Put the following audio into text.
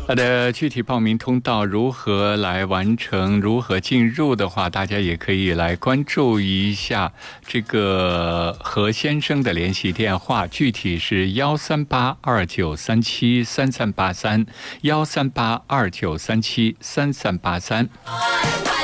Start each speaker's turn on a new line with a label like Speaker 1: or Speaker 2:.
Speaker 1: 好的，具体报名通道如何来完成，如何进入的话，大家也可以来关注一下这个何先生的联系电话，具体是13829373383，13829373383。